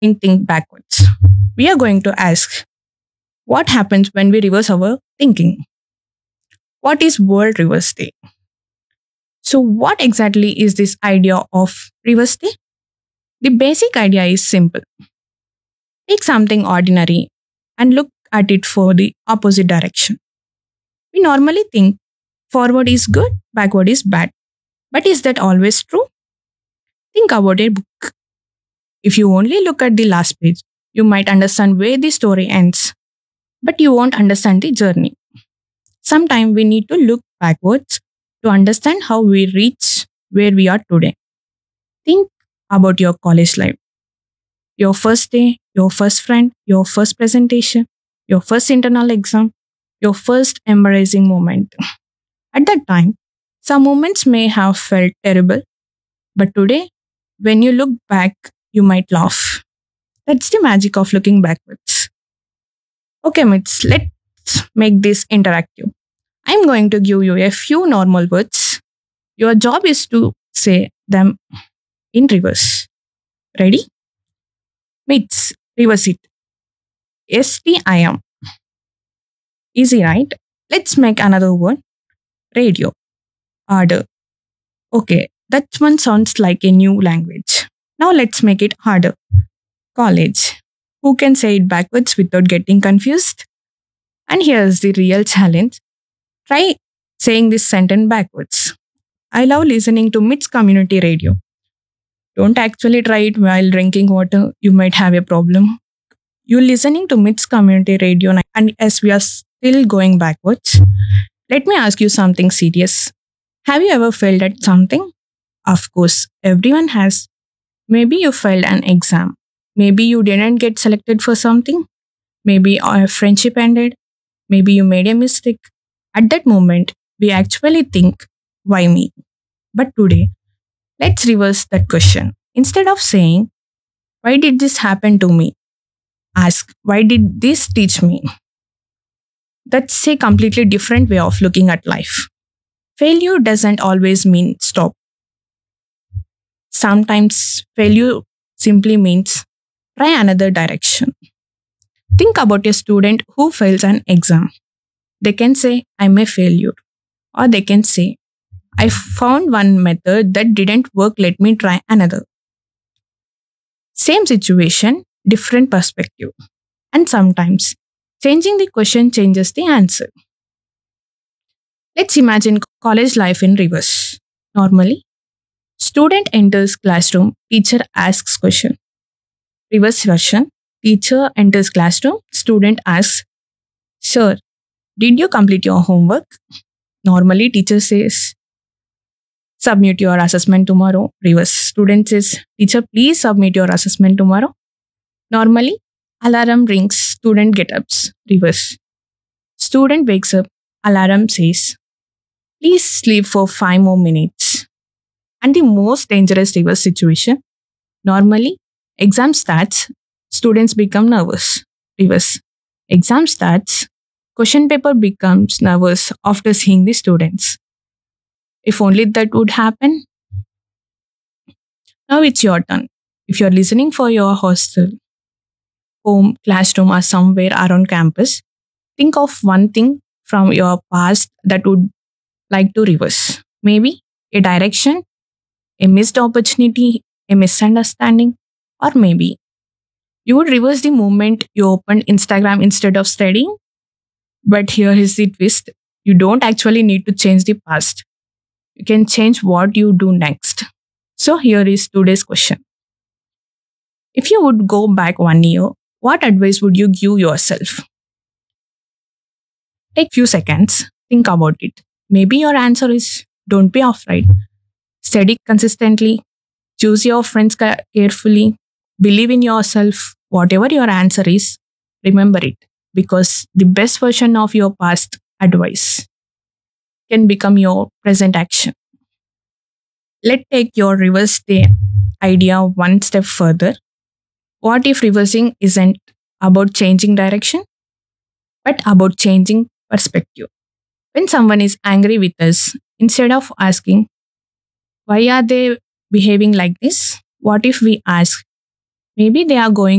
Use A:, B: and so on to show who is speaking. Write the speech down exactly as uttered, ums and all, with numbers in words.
A: in Think Backwards. We are going to ask what happens when we reverse our thinking? What is World Reverse Day? So, what exactly is this idea of reverse day? The basic idea is simple. Take something ordinary and look at it for the opposite direction. We normally think forward is good, backward is bad. But is that always true? Think about a book. If you only look at the last page, you might understand where the story ends, but you won't understand the journey. Sometimes we need to look backwards to understand how we reach where we are today. Think about your college life, your first day, your first friend, your first presentation, your first internal exam, your first embarrassing moment. At that time, some moments may have felt terrible, but today, when you look back, you might laugh. That's the magic of looking backwards. Okay, mates, let's make this interactive. I'm going to give you a few normal words. Your job is to say them in reverse. Ready? Mates, reverse it. S T I M. Easy, right? Let's make another word. Radio. Harder. Okay, that one sounds like a new language. Now let's make it harder. College. Who can say it backwards without getting confused? And here's the real challenge. Try saying this sentence backwards. I love listening to Mits Community Radio. Don't actually try it while drinking water. You might have a problem. You're listening to Mits Community Radio, and as we are still going backwards, let me ask you something serious. Have you ever failed at something? Of course, everyone has. Maybe you failed an exam. Maybe you didn't get selected for something. Maybe a friendship ended. Maybe you made a mistake. At that moment, we actually think, why me? But today, let's reverse that question. Instead of saying, why did this happen to me? Ask, why did this teach me? That's a completely different way of looking at life. Failure doesn't always mean stop. Sometimes failure simply means try another direction. Think about a student who fails an exam. They can say, I'm a failure. Or they can say, I found one method that didn't work, let me try another. Same situation, different perspective. And sometimes, changing the question changes the answer. Let's imagine college life in reverse. Normally, student enters classroom, teacher asks question. Reverse version, teacher enters classroom, student asks, Sir, did you complete your homework? Normally, teacher says, submit your assessment tomorrow. Reverse, student says, teacher, please submit your assessment tomorrow. Normally, alarm rings, student get up. Reverse, student wakes up, alarm says, please sleep for five more minutes. And the most dangerous reverse situation, normally, exam starts, students become nervous. Reverse, exam starts, question paper becomes nervous after seeing the students. If only that would happen. Now it's your turn. If you're listening for your hostel, home, classroom, or somewhere around campus, think of one thing from your past that would like to reverse. Maybe a direction, a missed opportunity, a misunderstanding, or maybe you would reverse the moment you opened Instagram instead of studying. But here is the twist. You don't actually need to change the past. You can change what you do next. So here is today's question. If you would go back one year, what advice would you give yourself? Take few seconds. Think about it. Maybe your answer is don't be afraid. Study consistently. Choose your friends ca- carefully. Believe in yourself. Whatever your answer is, remember it. Because the best version of your past advice can become your present action. Let's take your reverse day idea one step further. What if reversing isn't about changing direction, but about changing perspective? When someone is angry with us, instead of asking, why are they behaving like this? What if we ask, maybe they are going